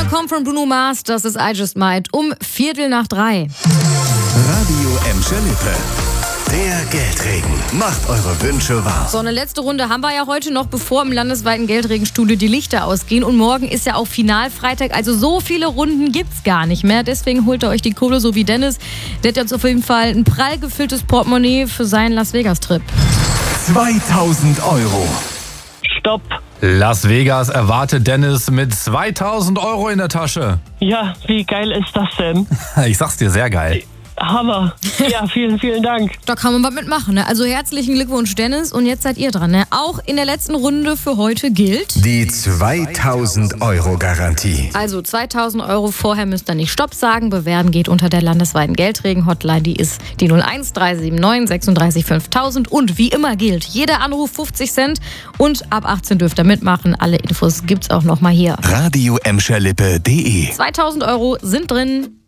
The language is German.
kommt von Bruno Mars, das ist I Just Might, um 2:45. Radio Emscher Lippe. Der Geldregen macht eure Wünsche wahr. So, eine letzte Runde haben wir ja heute noch, bevor im landesweiten Geldregenstudio die Lichter ausgehen. Und morgen ist ja auch Finalfreitag, also so viele Runden gibt's gar nicht mehr. Deswegen holt ihr euch die Kohle, so wie Dennis. Der hat jetzt auf jeden Fall ein prall gefülltes Portemonnaie für seinen Las Vegas-Trip. 2000 Euro. Stopp. Las Vegas erwartet Dennis mit 2000 Euro in der Tasche. Ja, wie geil ist das denn? Ich sag's dir, sehr geil. Hammer. Ja, vielen, vielen Dank. Da kann man was mitmachen, ne? Also herzlichen Glückwunsch, Dennis. Und jetzt seid ihr dran, ne? Auch in der letzten Runde für heute gilt Die 2000 Euro Garantie. also 2000 Euro. Vorher müsst ihr nicht Stopp sagen. Bewerben geht unter der landesweiten Geldregen-Hotline. Die ist die 01 379 36 5000. Und wie immer gilt, jeder Anruf 50 Cent. Und ab 18 dürft ihr mitmachen. Alle Infos gibt's auch noch mal hier. Radio Emscher Lippe.de 2000 Euro sind drin.